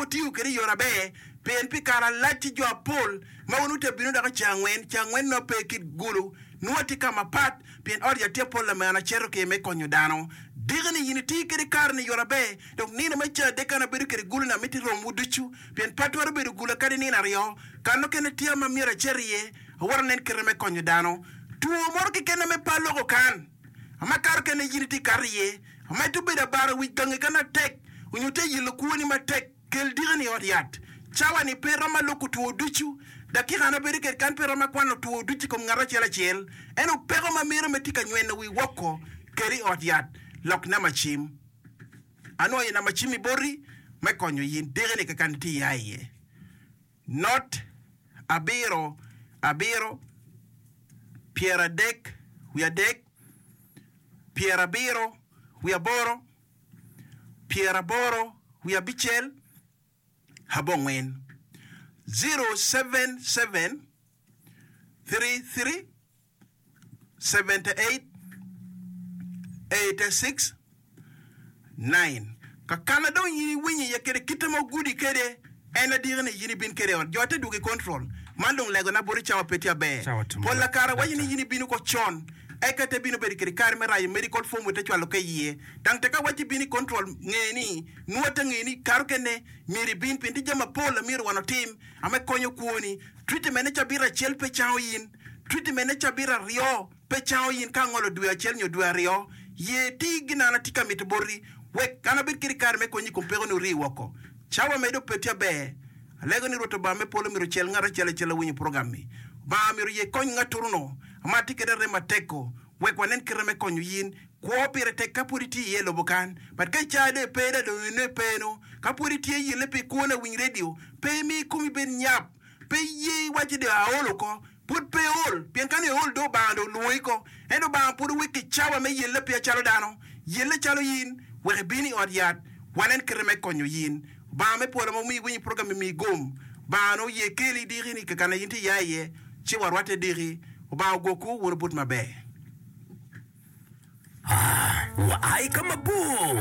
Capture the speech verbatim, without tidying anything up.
tuo tiu kiri yora be pen pi kara lati jo pol ma wonu te binu daga changwen changwen no pe kit gulu nuoti kama pat pen or ya te pol la mana chero ke me konyo dano digni yini ti kiri kar ni yora be donc ni na ma cha de kana beru kiri gulu na miti rom wuduchu pen pat war beru gulu kadi ni na rio kanno kene tia ma mira cherie war nen kiri me konyo dano tuo mor ke kene me palo ko kan ama kar kene yini ti kariye ama tu be da bara wi gange kana tek unyute yilu kuoni ma tek kel digni or yat chawa ni pero ma loku tuo duchu dakika na beri ke kan pero ma kwano tuo duchu kom ngara chela chel eno pero ma mira metika nywen wi woko keri or yat lok na machim ano ina machimi bori ma konyo yin digni ke kan ti yaye not abiro abiro piera dek we are dek piera biro we are boro piera boro we are bichel habongwen zero seven seven three three seven eight eight six nine ka Canada yini winyi ya kere kitamo gudi kere ena direne yini bin kere on jote dugi control mandong lego na bori chawa petia be pola kara wayini yini binu ko chon ekate binu beri kere kar mera medical form wote chwalo ke yie tang teka wachi bini control ngeni nuota ngeni karo kene miri bin pindi jama pola miri wano team ame konyo kuoni treatment cha bira chel pe chao yin treatment cha bira rio pe chao yin ka ngolo duya chel nyo duya rio ye tigina na tika mitbori we kana bir kiri kar me konyi kumpego no ri woko chawa medo petia be lego ni roto ba me polo miro chel ngara chele chele winyi programi ba miro ye konyi ngaturno amati kedere mateko we kwanen kireme konyu yin ko pire te kapuriti yelo bukan but ka chade pere do ne peno kapuriti yele pe ko na wing radio pe mi kumi ben nyap pe ye wachi de aolo ko put pe ol pien kan ol do bando luiko endo ba put wiki chawa me yele pe chalo dano yele chalo yin we bini odiat wanen kireme konyu yin ba me polo mo mi winyi program mi gom ba no ye keli diri ni kana yinti yaye chi warwate diri ba goku wor but mabe ah wa ai kama bu